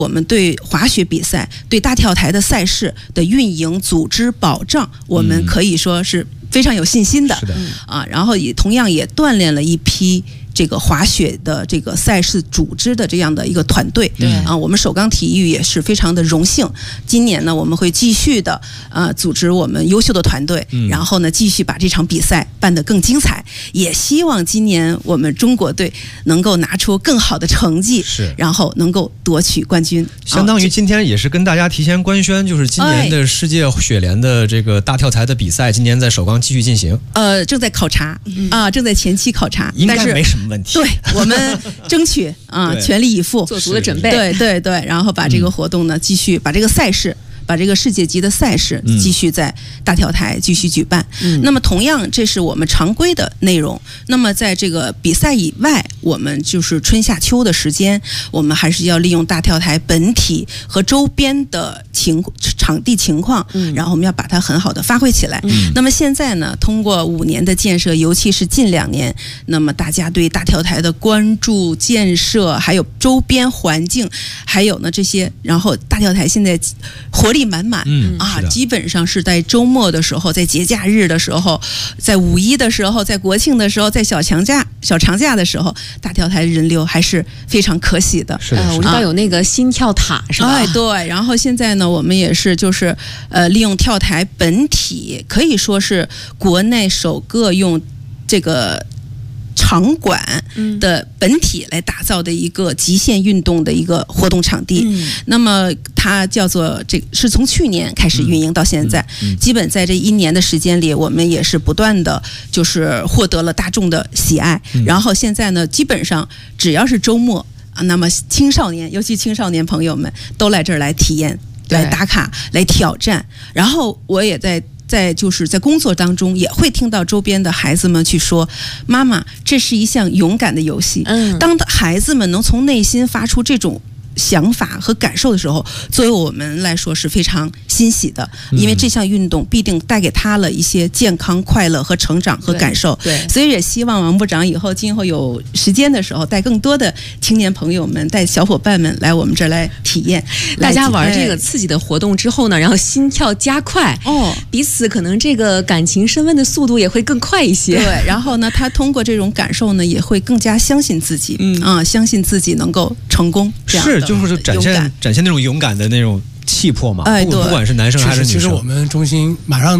我们对滑雪比赛、对大跳台的赛事的运营、组织、保障，我们可以说是非常有信心的。 是的， 然后同样也锻炼了一批这个滑雪的这个赛事组织的这样的一个团队。我们首钢体育也是非常的荣幸。今年呢，我们会继续的组织我们优秀的团队，然后呢继续把这场比赛办得更精彩。也希望今年我们中国队能够拿出更好的成绩，然后能够夺取冠军。 相当于今天也是跟大家提前官宣，就是今年的世界雪联的这个大跳台的比赛，今年在首钢继续进行。 正在考察正在前期考察， 应该没什么问题。 对，我们争取全力以赴， 做足了准备。 对，然后把这个活动呢继续把这个赛事。把这个世界级的赛事继续在大跳台继续举办。那么同样，这是我们常规的内容。那么在这个比赛以外，我们就是春夏秋的时间，我们还是要利用大跳台本体和周边的场地情况，然后我们要把它很好的发挥起来。那么现在呢，通过5年的建设，尤其是近2年，那么大家对大跳台的关注、建设，还有周边环境，还有呢这些，然后大跳台现在活力满满基本上是在周末的时候，在节假日的时候，在5一的时候，在国庆的时候，在小长假的时候，大跳台人流还是非常可喜的。 我知道有那个心跳塔是吧？ 对。然后现在呢，我们也是就是利用跳台本体，可以说是国内首个用这个场馆的本体来打造的一个极限运动的一个活动场地。那么它叫做是从去年开始运营到现在，基本在这1年的时间里，我们也是不断的就是获得了大众的喜爱。然后现在呢，基本上只要是周末那么青少年，尤其青少年朋友们都来这儿来体验、来打卡、来挑战。然后我也就是在工作当中也会听到周边的孩子们去说，妈妈，这是一项勇敢的游戏。当孩子们能从内心发出这种想法和感受的时候，作为我们来说是非常欣喜的，因为这项运动必定带给他了一些健康、快乐和成长和感受。 对， 所以也希望王部长今后有时间的时候，带更多的青年朋友们、带小伙伴们来我们这儿来体验。 大家玩这个刺激的活动之后呢，然后心跳加快，彼此可能这个感情升温的速度也会更快一些。 对，然后呢，他通过这种感受呢，也会更加相信自己，相信自己能够成功。这样的就是展现那种勇敢的那种气魄嘛。不管是男生还是女生。 其实我们中心马上